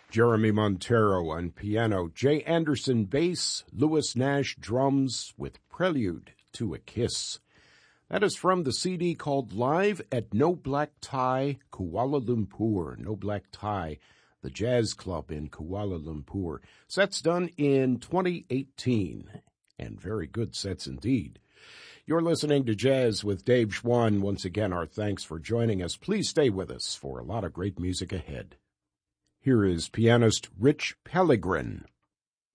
Jeremy Montero on piano, Jay Anderson bass, Louis Nash drums with Prelude to a Kiss. That is from the CD called Live at No Black Tie, Kuala Lumpur. No Black Tie, the jazz club in Kuala Lumpur. Sets done in 2018, and very good sets indeed. You're listening to Jazz with Dave Schwann. Once again, our thanks for joining us. Please stay with us for a lot of great music ahead. Here is pianist Rich Pellegrin.